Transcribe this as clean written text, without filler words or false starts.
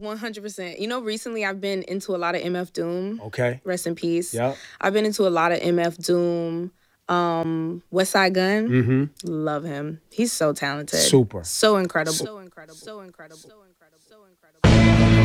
100%. You know, recently I've been into a lot of MF Doom. Okay. Rest in peace. Yep. I've been into a lot of MF Doom. West Side Gun. Mm-hmm. Love him. He's so talented. Super. So incredible. So incredible. So incredible. So incredible. So incredible.